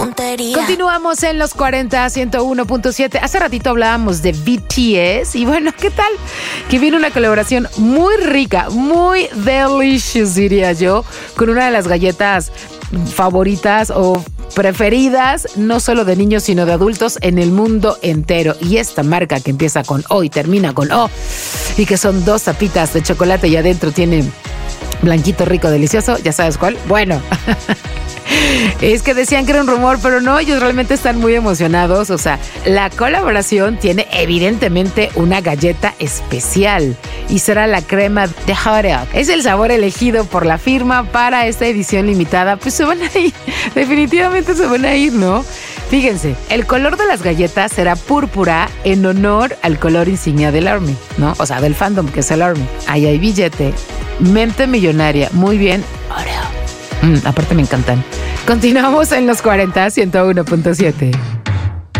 Continuamos en los 40, 101.7. Hace ratito hablábamos de BTS y bueno, ¿qué tal? Que viene una colaboración muy rica, muy delicious, diría yo, con una de las galletas favoritas o preferidas, no solo de niños, sino de adultos en el mundo entero. Y esta marca que empieza con O y termina con O, y que son 2 tapitas de chocolate y adentro tiene blanquito, rico, delicioso, ¿ya sabes cuál? Bueno, es que decían que era un rumor, pero no, ellos realmente están muy emocionados. O sea, la colaboración tiene evidentemente una galleta especial y será la crema de Hot Dog. Es el sabor elegido por la firma para esta edición limitada. Pues se van a ir, definitivamente se van a ir, ¿no? Fíjense, el color de las galletas será púrpura en honor al color insignia del ARMY, ¿no? O sea, del fandom que es el ARMY. Ahí hay billete, mente millonaria, muy bien, Oreo. Aparte me encantan. Continuamos en los 40, 101.7.